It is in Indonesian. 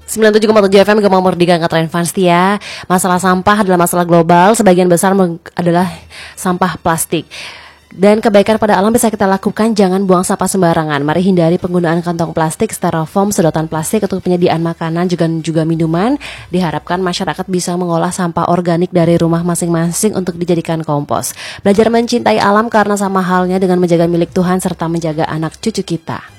97,7 FM Gemang Merdeka angkat Fans ya. Masalah sampah adalah masalah global. Sebagian besar adalah sampah plastik. Dan kebaikan pada alam bisa kita lakukan. Jangan buang sampah sembarangan. Mari hindari penggunaan kantong plastik, styrofoam, sedotan plastik untuk penyediaan makanan juga minuman. Diharapkan masyarakat bisa mengolah sampah organik dari rumah masing-masing untuk dijadikan kompos. Belajar mencintai alam karena sama halnya dengan menjaga milik Tuhan serta menjaga anak cucu kita.